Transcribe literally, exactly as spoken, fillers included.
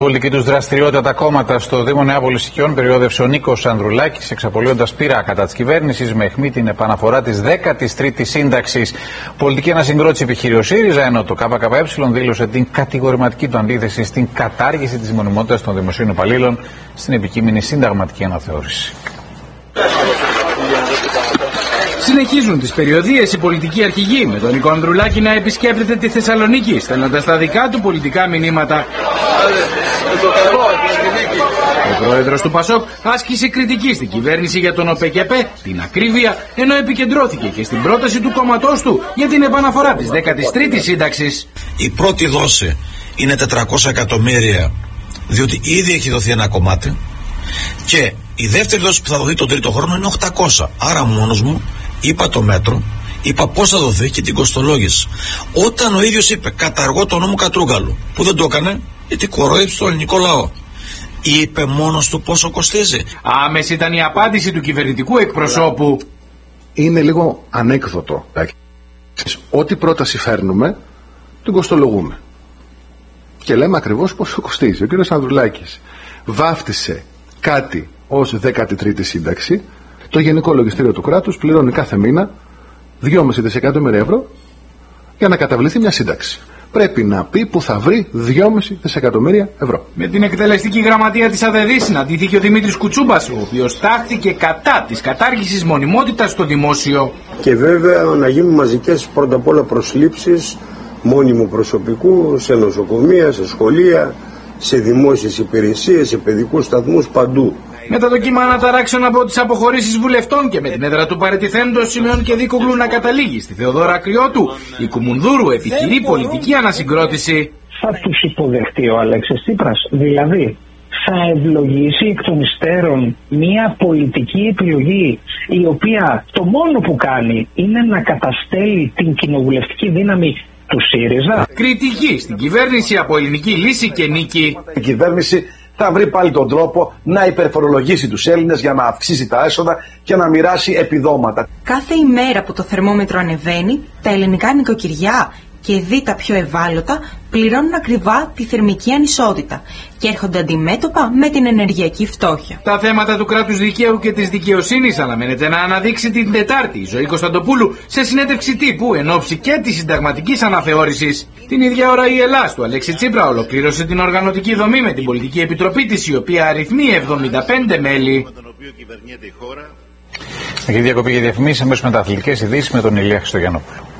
Πολιτική τους δραστηριότητα τα κόμματα στο Δήμο Νεάπολης Οικειών περιόδευσε ο Νίκος Ανδρουλάκης, εξαπολύοντας πείρα κατά της κυβέρνησης με αιχμή την επαναφορά της δέκατης τρίτης σύνταξης. Πολιτική ανασυγκρότηση επιχείρει ο ΣΥΡΙΖΑ, ενώ το ΚΚΕ δήλωσε την κατηγορηματική του αντίθεση στην κατάργηση της μονιμότητας των δημοσίων υπαλλήλων στην επικείμενη συνταγματική αναθεώρηση. Συνεχίζουν τις περιοδίες οι πολιτικοί αρχηγοί, με τον Νίκο Ανδρουλάκη να επισκέπτεται τη Θεσσαλονίκη, στέλνοντας τα δικά του πολιτικά μηνύματα. Ο πρόεδρος του ΠΑΣΟΚ άσκησε κριτική στην κυβέρνηση για τον ΟΠΕΚΕΠΕ, την ακρίβεια, ενώ επικεντρώθηκε και στην πρόταση του κόμματός του για την επαναφορά της δέκατης τρίτης σύνταξης. Η πρώτη δόση είναι τετρακόσια εκατομμύρια, διότι ήδη έχει δοθεί ένα κομμάτι, και η δεύτερη δόση που θα δοθεί τον τρίτο χρόνο είναι οκτακόσια. Άρα μόνος μου είπα το μέτρο, είπα πώς θα δοθεί και την κοστολόγηση. Όταν ο ίδιος είπε καταργώ τον νόμο Κατρούγκαλου, που δεν το έκανε γιατί κορόιδεψε το ελληνικό λαό, είπε μόνος του πόσο κοστίζει. Άμεση ήταν η απάντηση του κυβερνητικού εκπροσώπου. Είναι λίγο ανέκδοτο. Ό,τι πρόταση φέρνουμε την κοστολογούμε και λέμε ακριβώς πόσο κοστίζει. Ο κ. Ανδρουλάκης βάφτισε κάτι ως δέκατη τρίτη σύνταξη. Το Γενικό Λογιστήριο του κράτους πληρώνει κάθε μήνα δυόμισι δισεκατομμύρια ευρώ για να καταβληθεί μια σύνταξη. Πρέπει να πει που θα βρει δυόμισι δισεκατομμύρια ευρώ. Με την εκτελεστική γραμματεία της ΑΔΕΔΗ συναντήθηκε ο Δημήτρης Κουτσούμπας, ο οποίος τάχθηκε κατά της κατάργησης μονιμότητας στο δημόσιο. Και βέβαια να γίνουν μαζικές πρώτα απ' όλα προσλήψεις μόνιμου προσωπικού σε νοσοκομεία, σε σχολεία, σε δημόσιες υπηρεσίες, σε παιδικούς σταθμούς, παντού. Με το κύμα αναταράξεων από τις αποχωρήσεις βουλευτών και με την έδρα του παραιτηθέντος Σιμεών και Δίκογλου να καταλήγει στη Θεοδόρα Κρυώτου, η Κουμουνδούρου επιχειρεί πολιτική ανασυγκρότηση. Θα τους υποδεχτεί ο Αλέξης Τσίπρας, δηλαδή θα ευλογήσει εκ των υστέρων μια πολιτική επιλογή η οποία το μόνο που κάνει είναι να καταστέλει την κοινοβουλευτική δύναμη του ΣΥΡΙΖΑ. Κριτική στην κυβέρνηση από Ελληνική Λύση και Νίκη. Η κυβέρνηση θα βρει πάλι τον τρόπο να υπερφορολογήσει τους Έλληνες για να αυξήσει τα έσοδα και να μοιράσει επιδόματα. Κάθε ημέρα που το θερμόμετρο ανεβαίνει, τα ελληνικά νοικοκυριά και δι τα πιο ευάλωτα πληρώνουν ακριβά τη θερμική ανισότητα και έρχονται αντιμέτωπα με την ενεργειακή φτώχεια. Τα θέματα του κράτους δικαίου και της δικαιοσύνης αναμένεται να αναδείξει την Τετάρτη η Ζωή Κωνσταντοπούλου σε συνέντευξη τύπου εν ώψη και της συνταγματικής αναθεώρησης. Την ίδια ώρα η Ελλάς του Αλέξη Τσίπρα ολοκλήρωσε την οργανωτική δομή με την πολιτική επιτροπή της, η οποία αριθμεί εβδομήντα πέντε μέλη. Εκεί διακοπή για διαφημίσεις, αμέσως με τα αθλητικές ειδήσεις με τον Ηλία Χριστογιαννόπουλο.